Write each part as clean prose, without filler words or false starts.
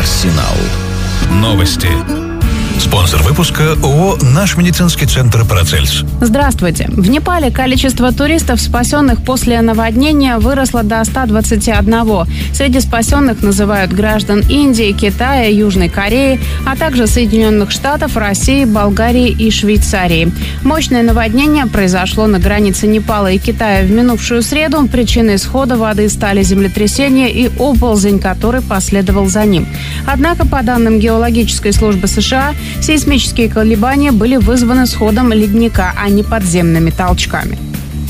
Арсенал. Новости. Спонсор выпуска ООО «Наш медицинский центр Парацельс». Здравствуйте. В Непале количество туристов, спасенных после наводнения, выросло до 121. Среди спасенных называют граждан Индии, Китая, Южной Кореи, а также Соединенных Штатов, России, Болгарии и Швейцарии. Мощное наводнение произошло на границе Непала и Китая в минувшую среду. Причиной схода воды стали землетрясение и оползень, который последовал за ним. Однако, по данным Геологической службы США, сейсмические колебания были вызваны сходом ледника, а не подземными толчками.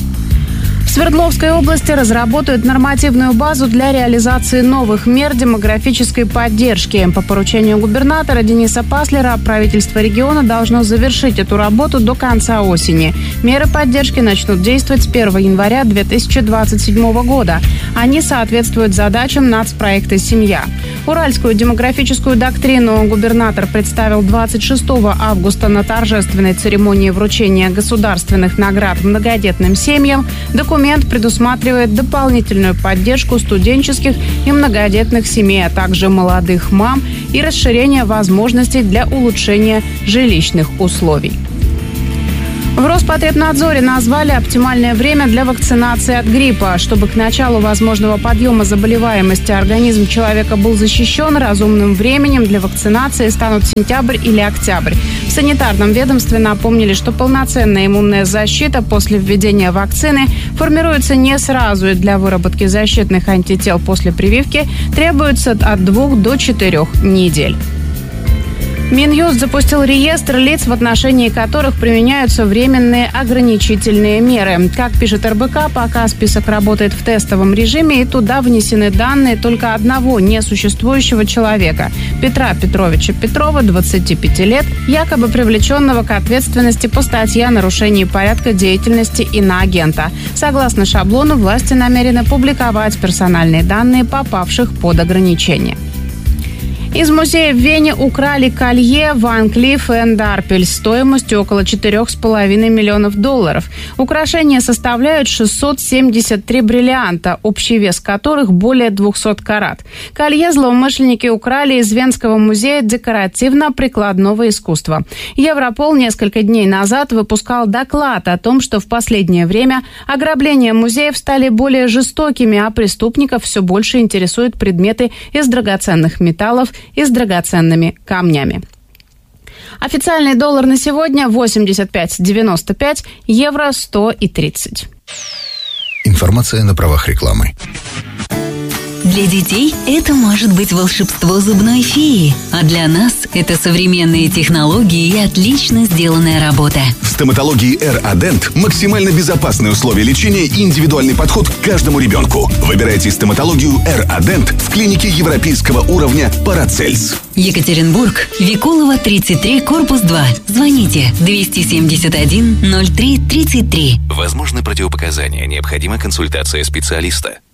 В Свердловской области разработают нормативную базу для реализации новых мер демографической поддержки. По поручению губернатора Дениса Паслера правительство региона должно завершить эту работу до конца осени. Меры поддержки начнут действовать с 1 января 2027 года. Они соответствуют задачам нацпроекта «Семья». Уральскую демографическую доктрину губернатор представил 26 августа на торжественной церемонии вручения государственных наград многодетным семьям. Документ предусматривает дополнительную поддержку студенческих и многодетных семей, а также молодых мам и расширение возможностей для улучшения жилищных условий. В Роспотребнадзоре назвали оптимальное время для вакцинации от гриппа. Чтобы к началу возможного подъема заболеваемости организм человека был защищен, разумным временем для вакцинации станут сентябрь или октябрь. В санитарном ведомстве напомнили, что полноценная иммунная защита после введения вакцины формируется не сразу, и для выработки защитных антител после прививки требуется от 2 до 4 недель. Минюст запустил реестр лиц, в отношении которых применяются временные ограничительные меры. Как пишет РБК, пока список работает в тестовом режиме, и туда внесены данные только одного несуществующего человека – Петра Петровича Петрова, 25 лет, якобы привлеченного к ответственности по статье о нарушении порядка деятельности иноагента. Согласно шаблону, власти намерены публиковать персональные данные попавших под ограничения. Из музея в Вене украли колье Ван Клифф энд Арпельс стоимостью около $4,5 миллионов. Украшения составляют 673 бриллианта, общий вес которых более 200 карат. Колье злоумышленники украли из Венского музея декоративно-прикладного искусства. Европол несколько дней назад выпускал доклад о том, что в последнее время ограбления музеев стали более жестокими, а преступников все больше интересуют предметы из драгоценных металлов и с драгоценными камнями. Официальный доллар на сегодня 85,95, евро 100,30. Информация на правах рекламы. Для детей это может быть волшебство зубной феи, а для нас это современные технологии и отлично сделанная работа. В стоматологии R-Adent максимально безопасные условия лечения и индивидуальный подход к каждому ребенку. Выбирайте стоматологию R-Adent в клинике европейского уровня Парацельс. Екатеринбург, Викулова, 33, корпус 2. Звоните 271 03 33. Возможны противопоказания, необходима консультация специалиста.